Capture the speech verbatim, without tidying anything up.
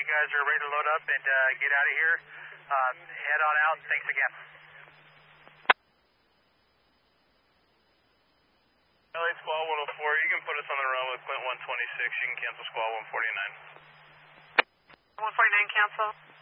you guys are ready to load up and uh, get out of here, um, head on out. Thanks again. L A Squall one oh four, you can put us on the run with Quint one twenty-six. You can cancel Squall one forty-nine. one forty-nine cancel.